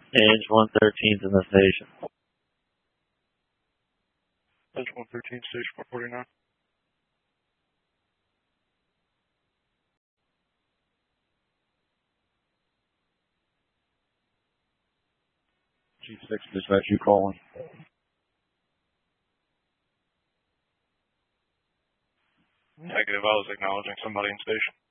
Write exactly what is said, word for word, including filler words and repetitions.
Edge one thirteen's in the station. Edge one thirteen, station four forty-nine. G six dispatch, you calling? Negative, I was acknowledging somebody in station.